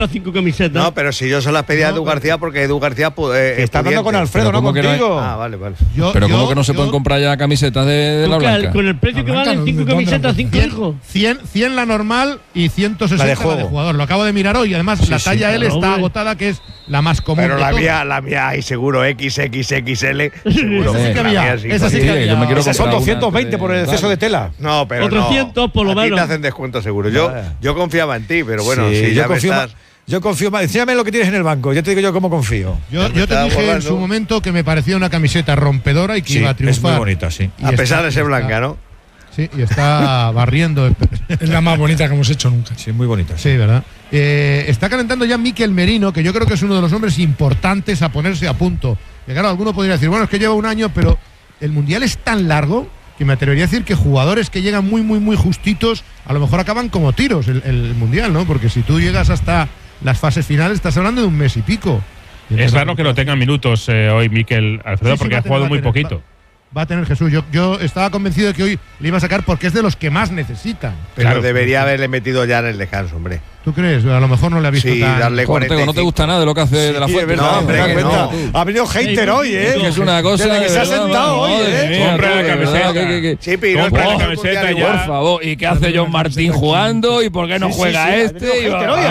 5 camisetas. No, pero si yo se las pedí a Edu García porque Edu García está hablando con Alfredo, no contigo. Vale. Pero ¿cómo que no se pueden comprar ya camisetas de la Blanca? Con el precio que valen 5 camisetas, 5 hijos. 100 la normal y 160 la de jugador. Lo acabo de mirar hoy. Además, la talla L está agotada, que es la más común. Pero la mía hay seguro XXXL. Seguro. Sí que había. Esa sí que había. Yo me quiero son 220 por el exceso de tela. No, pero otros 100 por lo menos. Te hacen descuento seguro. Yo confiaba en ti, pero bueno, si ya me estás… Yo confío más. Enséñame lo que tienes en el banco. Ya te digo yo cómo confío. Yo te dije en su momento que me parecía una camiseta rompedora y que iba a triunfar. Es muy bonita, sí. A pesar de ser blanca, ¿no? Sí, y está barriendo. Es la más bonita que hemos hecho nunca. Sí, muy bonita. Sí, ¿verdad? Está calentando ya Mikel Merino, que yo creo que es uno de los hombres importantes a ponerse a punto. Que claro, alguno podría decir, bueno, es que lleva un año, pero el Mundial es tan largo que me atrevería a decir que jugadores que llegan muy justitos, a lo mejor acaban como tiros el Mundial, ¿no? Porque si tú llegas hasta las fases finales, estás hablando de un mes y pico. Es raro que lo tengan minutos hoy Mikel Alfredo, porque ha jugado muy poquito. Va a tener Jesús. Yo estaba convencido de que hoy le iba a sacar porque es de los que más necesitan. Pero claro, debería haberle metido ya en el descanso, hombre. ¿Tú crees? A lo mejor no le ha visto tan… darle 45. No te gusta nada de lo que hace de la Fuente. No, hombre, ha venido hater hoy, Que es una cosa que se ha sentado hoy, Compra la camiseta. Chipi, no compra la camiseta ya. Por favor. ¿Y qué hace John Martín jugando? ¿Y por qué no juega este?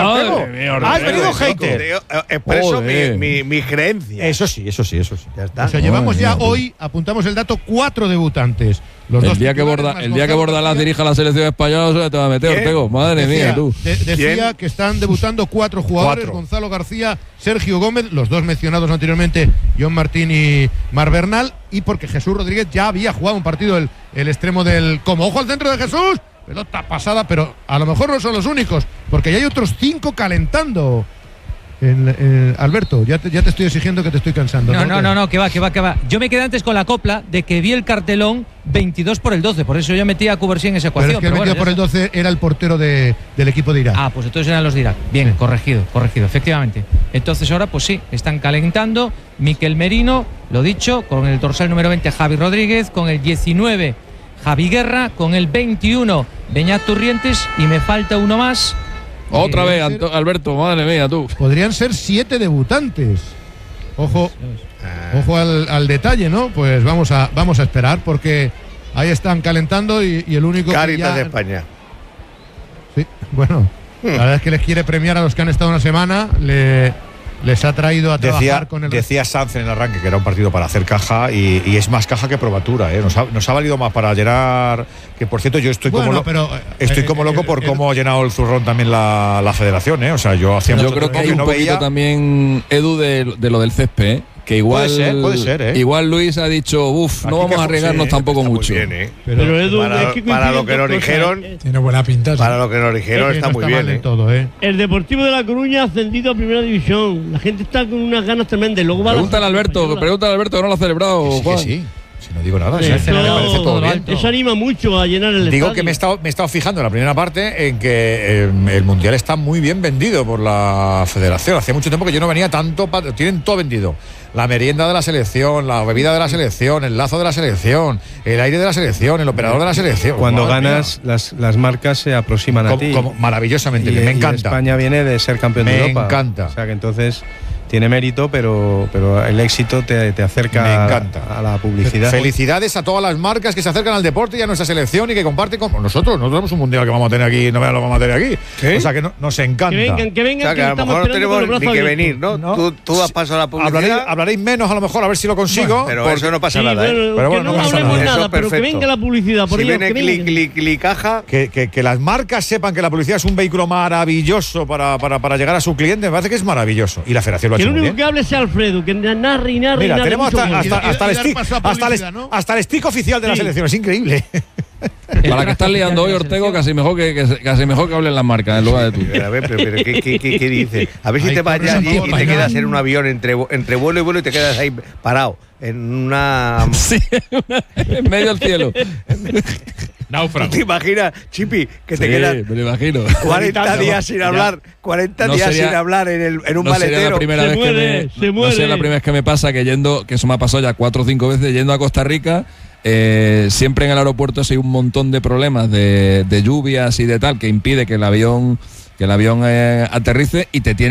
Has venido hater. Expreso mi creencia. Eso sí. Ya está. O sea, llevamos ya hoy, apuntamos el dato, 4 debutantes. El día que Bordalás dirija la selección española te va a meter, Ortego. Madre mía, tú. Decía que están debutando 4 jugadores: Gonzalo García, Sergio Gómez, los dos mencionados anteriormente, John Martín y Mar Bernal, y porque Jesús Rodríguez ya había jugado un partido el extremo del… Como ojo al centro de Jesús, pelota pasada, pero a lo mejor no son los únicos, porque ya hay otros 5 calentando. Alberto, ya te estoy exigiendo que te estoy cansando. No, que va. Yo me quedé antes con la copla de que vi el cartelón 22 por el 12, por eso yo metí a Cubarsí en esa ecuación. Pero es que el 22 por el 12 era el portero del equipo de Irak. Ah, pues entonces eran los de Irak. Bien, corregido, efectivamente. Entonces ahora, pues sí, están calentando. Mikel Merino, lo dicho, con el dorsal número 20 Javi Rodríguez, con el 19 Javi Guerra, con el 21 Beñat Turrientes, y me falta uno más. Otra vez, Alberto, madre mía, tú. Podrían ser 7 debutantes. Ojo al detalle, ¿no? Pues vamos a esperar, porque ahí están calentando y el único… Cáritas de España. Sí, bueno, la verdad es que les quiere premiar a los que han estado una semana. Les ha traído a trabajar con el… Decía Sanz en el arranque que era un partido para hacer caja y es más caja que probatura, Nos ha valido más para llenar, que por cierto yo estoy como loco por cómo ha llenado el zurrón también la federación, O sea, yo creo que hay un poquito también, Edu, de lo del césped, que igual puede ser, Igual Luis ha dicho, no vamos a arriesgarnos tampoco mucho. Bien, Pero Edu, para lo que nos dijeron, tiene buena pinta. Para lo que nos dijeron está muy bien. Todo, El Deportivo de La Coruña ha ascendido a Primera División. La gente está con unas ganas tremendas. Luego pregúntale a Alberto que no lo ha celebrado. Sí. Si no digo nada, me parece todo bien. Eso anima mucho a llenar el estadio. Digo que me he estado fijando en la primera parte en que el Mundial está muy bien vendido por la federación. Hacía mucho tiempo que yo no venía tanto. Tienen todo vendido. La merienda de la selección, la bebida de la selección, el lazo de la selección, el aire de la selección, el operador de la selección. Cuando ganas, las marcas se aproximan a ti. Maravillosamente, me encanta. España viene de ser campeón de Europa. Me encanta. O sea que entonces tiene mérito, pero el éxito te acerca a la publicidad. Felicidades a todas las marcas que se acercan al deporte y a nuestra selección y que comparten con nosotros. Nosotros tenemos un mundial que vamos a tener aquí, no lo vamos a tener aquí. ¿Sí? O sea que nos encanta. Que vengan, o sea, que a lo mejor no tenemos ni que venir, ¿no? Tú has pasado la publicidad. Hablaréis menos a lo mejor, a ver si lo consigo. Pero eso no pasa nada. Pero bueno, no hablemos nada, pero que venga la publicidad. Si viene Clicaja. Que las marcas sepan que la publicidad es un vehículo maravilloso para llegar a su cliente, me parece que es maravilloso. Y la federación lo ha hecho muy bien. Que el único que hable sea Alfredo, que narre. Mira, tenemos hasta el stick oficial de la selección, es increíble. Para que estás liando hoy, Ortego, casi mejor que hablen las marcas en lugar de tú. A ver, pero ¿qué dices? A ver si te vayas allí y te quedas en un avión entre vuelo y vuelo y te quedas ahí parado en una… Sí, en medio del cielo. Náufrago. ¿Te imaginas, Chipi, que te quedas me lo imagino. 40 días sin hablar, 40 días sin hablar en un maletero? No sé la primera vez que me pasa que eso me ha pasado ya 4 o 5 veces, yendo a Costa Rica. Siempre en el aeropuerto hay un montón de problemas de lluvias y de tal que impide que el avión que el avión aterrice y te tiene